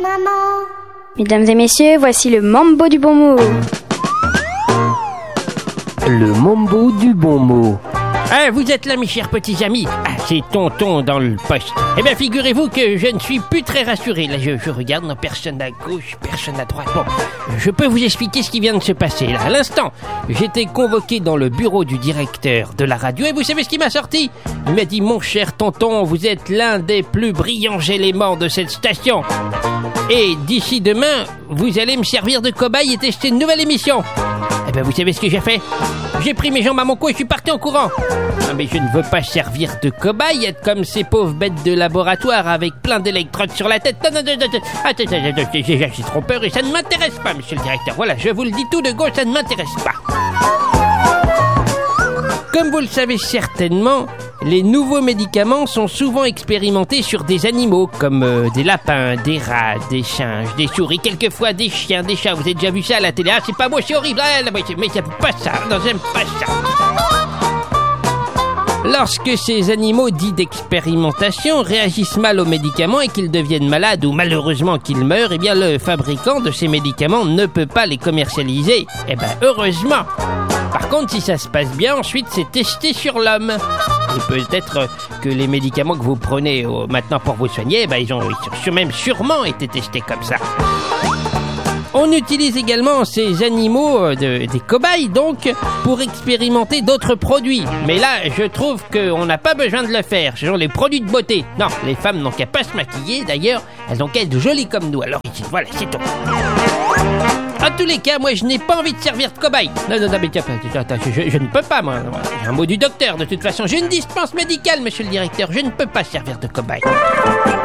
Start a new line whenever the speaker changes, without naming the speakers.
maman.
Mesdames et messieurs, voici le mambo du bon mot.
Le mambo du bon mot.
Ah, vous êtes là, mes chers petits amis. Ah, c'est Tonton dans le poste. Eh bien, figurez-vous que je ne suis plus très rassuré. Là, je regarde, non, personne à gauche, personne à droite. Bon, je peux vous expliquer ce qui vient de se passer. Là, à l'instant, j'étais convoqué dans le bureau du directeur de la radio et vous savez ce qui m'a sorti? Il m'a dit, mon cher Tonton, vous êtes l'un des plus brillants éléments de cette station. Et d'ici demain, vous allez me servir de cobaye et tester une nouvelle émission. Eh bien, vous savez ce que j'ai fait? J'ai pris mes jambes à mon cou et je suis parti en courant. Non, mais je ne veux pas servir de cobaye, être comme ces pauvres bêtes de laboratoire avec plein d'électrodes sur la tête. Non, j'ai trop peur et ça ne m'intéresse pas, monsieur le directeur. Voilà, je vous le dis tout de gauche, ça ne m'intéresse pas. Comme vous le savez certainement, les nouveaux médicaments sont souvent expérimentés sur des animaux comme des lapins, des rats, des singes, des souris, quelquefois des chiens, des chats. Vous avez déjà vu ça à la télé? Ah, c'est pas beau, c'est horrible. Ah, mais j'aime pas ça. Non, j'aime pas ça. Lorsque ces animaux dits d'expérimentation réagissent mal aux médicaments et qu'ils deviennent malades ou malheureusement qu'ils meurent, eh bien le fabricant de ces médicaments ne peut pas les commercialiser. Eh bien heureusement. Par contre, si ça se passe bien, ensuite c'est testé sur l'homme. Et peut-être que les médicaments que vous prenez maintenant pour vous soigner, ils ont sûrement été testés comme ça. On utilise également ces animaux, des cobayes donc, pour expérimenter d'autres produits. Mais là, je trouve qu'on n'a pas besoin de le faire. Ce sont les produits de beauté. Non, les femmes n'ont qu'à pas se maquiller. D'ailleurs, elles ont qu'à être jolies comme nous. Alors ici, voilà, c'est tout. En tous les cas, moi, je n'ai pas envie de servir de cobaye. Non, mais tiens, je ne peux pas, moi. J'ai un mot du docteur, de toute façon. J'ai une dispense médicale, monsieur le directeur. Je ne peux pas servir de cobaye.